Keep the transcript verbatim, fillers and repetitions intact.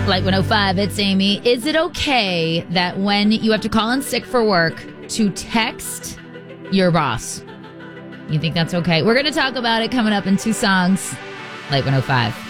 Flight one oh five, it's Amy. Is it okay that when you have to call in sick for work to text your boss? You think that's okay? We're going to talk about it coming up in two songs. Flight one oh five.